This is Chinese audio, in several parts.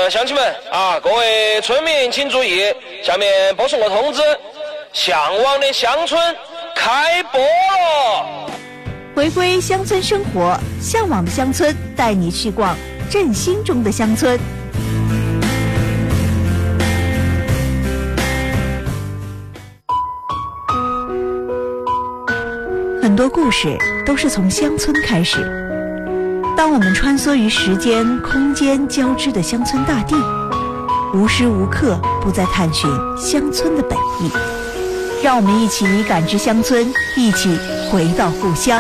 乡亲们啊，各位村民请注意，下面播送个通知，向往的乡村开播了。 回归乡村生活，向往的乡村带你去逛振兴中的乡村。很多故事都是从乡村开始。当我们穿梭于时间、空间交织的乡村大地，无时无刻不在探寻乡村的本意。让我们一起感知乡村，一起回到故乡。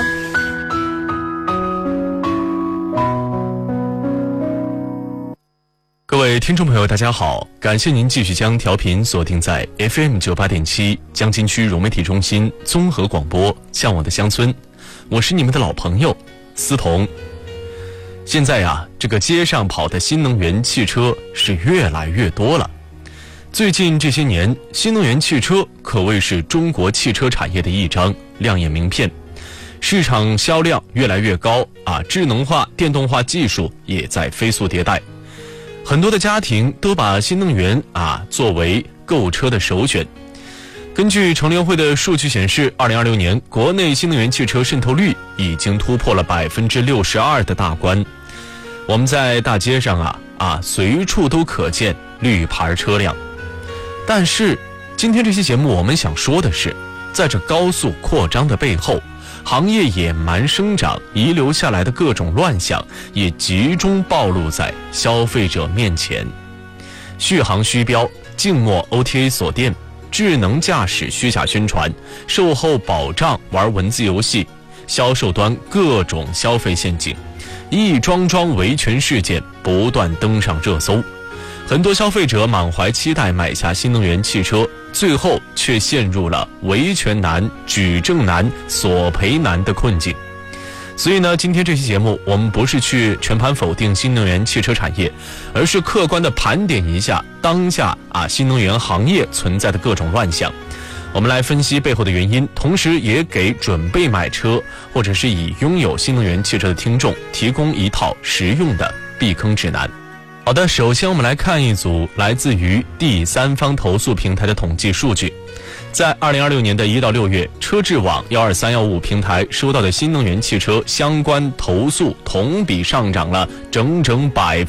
各位听众朋友大家好，感谢您继续将调频锁定在 FM 98.7江津区融媒体中心综合广播向往的乡村，我是你们的老朋友思彤。现在呀，这个街上跑的新能源汽车是越来越多了。最近这些年，新能源汽车可谓是中国汽车产业的一张亮眼名片，市场销量越来越高啊，智能化、电动化技术也在飞速迭代。很多的家庭都把新能源作为购车的首选。根据乘联会的数据显示，2026年国内新能源汽车渗透率已经突破了62%的大关。我们在大街上随处都可见绿牌车辆。但是今天这期节目我们想说的是，在这高速扩张的背后，行业野蛮生长遗留下来的各种乱象也集中暴露在消费者面前。续航虚标、静默 OTA 锁店、智能驾驶虚假宣传、售后保障玩文字游戏、销售端各种消费陷阱，一桩桩维权事件不断登上热搜。很多消费者满怀期待买下新能源汽车，最后却陷入了维权难、举证难、索赔难的困境。所以呢，今天这期节目我们不是去全盘否定新能源汽车产业，而是客观的盘点一下当下新能源行业存在的各种乱象。我们来分析背后的原因，同时也给准备买车或者是已拥有新能源汽车的听众提供一套实用的避坑指南。好的，首先我们来看一组来自于第三方投诉平台的统计数据。在2026年的1到6月，车智网12315平台收到的新能源汽车相关投诉同比上涨了整整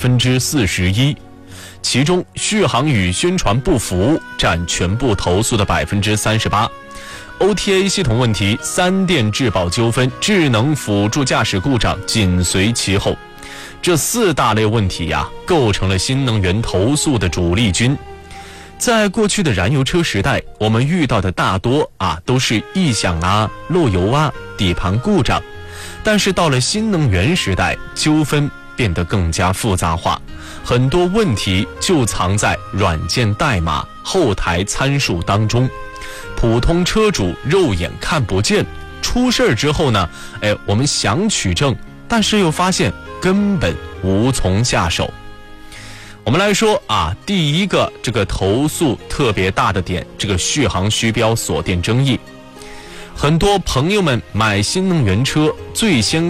41%，其中续航与宣传不符占全部投诉的38%，OTA 系统问题、三电质保纠纷、智能辅助驾驶故障紧随其后。这4大类问题构成了新能源投诉的主力军。在过去的燃油车时代，我们遇到的大多都是异响漏油底盘故障，但是到了新能源时代，纠纷变得更加复杂化，很多问题就藏在软件代码、后台参数当中，普通车主肉眼看不见。出事之后呢，我们想取证，但是又发现根本无从下手。我们来说第一个这个投诉特别大的点，这个续航虚标锁店争议。很多朋友们买新能源车最先